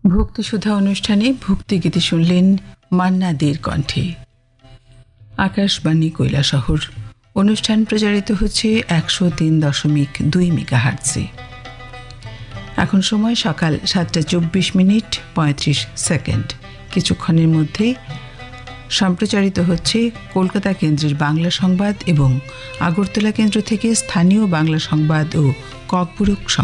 ভক্তিসুধা অনুষ্ঠানে ভক্তিগীতি শুনলেন মান্না দের কণ্ঠে। আকাশবাণী কৈলাসহর অনুষ্ঠান প্রচারিত হচ্ছে 103.2 মেগাহার্টজে। এখন সময় সকাল 7:24:35। কিছুক্ষণের মধ্যেই সম্প্রচারিত হচ্ছে কলকাতা কেন্দ্রের বাংলা সংবাদ এবং আগরতলা কেন্দ্র থেকে স্থানীয় বাংলা সংবাদ ও ককবুরক